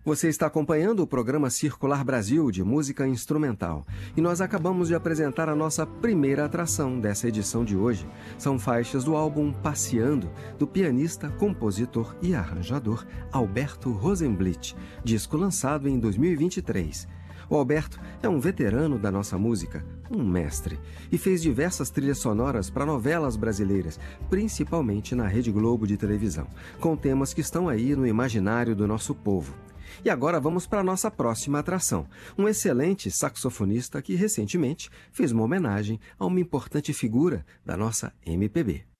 Você está acompanhando o programa Circular Brasil de música instrumental e nós acabamos de apresentar a nossa primeira atração dessa edição de hoje. São faixas do álbum Passeando, do pianista, compositor e arranjador Alberto Rosenblit, disco lançado em 2023. O Alberto é um veterano da nossa música, um mestre, e fez diversas trilhas sonoras para novelas brasileiras, principalmente na Rede Globo de televisão, com temas que estão aí no imaginário do nosso povo. E agora vamos para a nossa próxima atração, um excelente saxofonista que recentemente fez uma homenagem a uma importante figura da nossa MPB.